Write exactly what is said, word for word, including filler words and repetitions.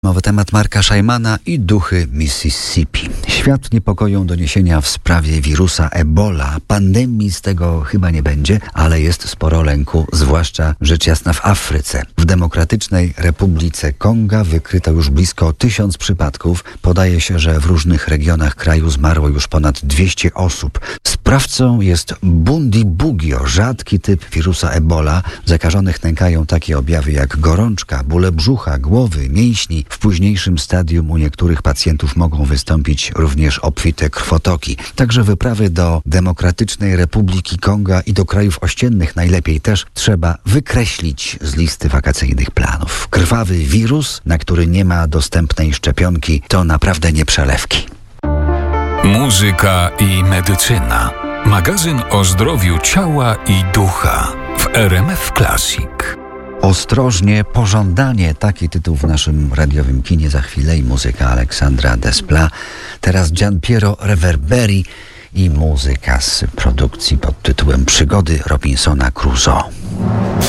Nowy temat Marka Szajmana i duchy Mississippi. Świat niepokoją doniesienia w sprawie wirusa Ebola. Pandemii z tego chyba nie będzie, ale jest sporo lęku, zwłaszcza rzecz jasna w Afryce. W Demokratycznej Republice Konga wykryto już blisko tysiąc przypadków. Podaje się, że w różnych regionach kraju zmarło już ponad dwieście osób. Sprawcą jest Bundibugyo, rzadki typ wirusa Ebola. Zakażonych nękają takie objawy jak gorączka, bóle brzucha, głowy, mięśni. W późniejszym stadium u niektórych pacjentów mogą wystąpić również obfite krwotoki. Także wyprawy do Demokratycznej Republiki Konga i do krajów ościennych najlepiej też trzeba wykreślić z listy wakacyjnych planów. Krwawy wirus, na który nie ma dostępnej szczepionki, to naprawdę nie przelewki. Muzyka i medycyna. Magazyn o zdrowiu ciała i ducha w R M F Classic. Ostrożnie, pożądanie. Taki tytuł w naszym radiowym kinie. Za chwilę i muzyka Aleksandra Desplat. Teraz Gianpiero Reverberi i muzyka z produkcji pod tytułem Przygody Robinsona Crusoe.